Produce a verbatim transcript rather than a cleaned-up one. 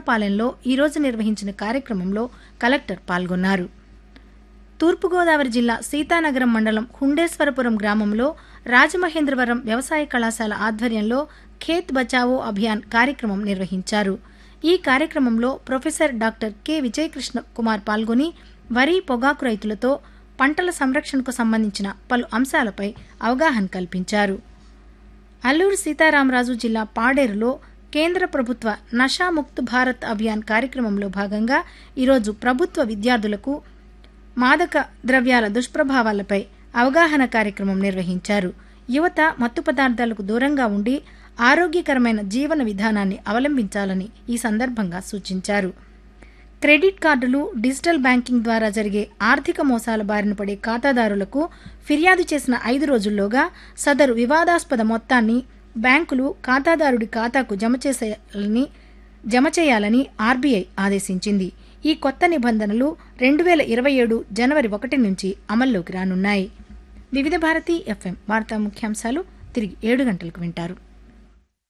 రావులపాలెంలో ఈరోజు నిర్వహించిన కార్యక్రమంలో కలెక్టర్ పాల్గొన్నారు. తూర్పుగోదావరి జిల్లా సీతానగరం మండలం హుండేశ్వరపురం గ్రామంలో రాజమహేంద్రవరం వ్యవసాయ కళాశాల ఆధ్వర్యంలో ఖేత్ బచావో అభియాన్ కార్యక్రమం నిర్వహించారు. ఈ కార్యక్రమంలో professor doctor K Vijayakrishna Kumar పాల్గొని వరి, పొగాకు రైతులతో పంటల సంరక్షణకు సంబంధించిన పలు అంశాలపై అవగాహన కల్పించారు. అల్లూరు సీతారామరాజు జిల్లా పాడేరులో కేంద్ర ప్రభుత్వ నషాముక్త్ భారత్ అభియాన్ కార్యక్రమంలో భాగంగా ఈరోజు ప్రభుత్వ విద్యార్థులకు మాదక ద్రవ్యాల దుష్ప్రభావాలపై అవగాహన కార్యక్రమం నిర్వహించారు. యువత మత్తు పదార్థాలకు దూరంగా ఉండి ఆరోగ్యకరమైన జీవన విధానాన్ని అవలంబించాలని ఈ సందర్భంగా సూచించారు. క్రెడిట్ కార్డులు, డిజిటల్ బ్యాంకింగ్ ద్వారా జరిగే ఆర్థిక మోసాల బారిన పడే ఖాతాదారులకు ఫిర్యాదు చేసిన ఐదు రోజుల్లోగా సదరు వివాదాస్పద మొత్తాన్ని బ్యాంకులు ఖాతాదారుడి ఖాతాకు జమ చేయాలని జమ చేయాలని ఆర్బీఐ ఆదేశించింది. ఈ కొత్త నిబంధనలు రెండు వేల ఇరవై ఏడు జనవరి ఒకటి నుంచి అమల్లోకి రానున్నాయి. వివిధ భారతి ఎఫ్ఎం వార్తా ముఖ్యాంశాలు తిరిగి ఏడు గంటలకు వింటారు.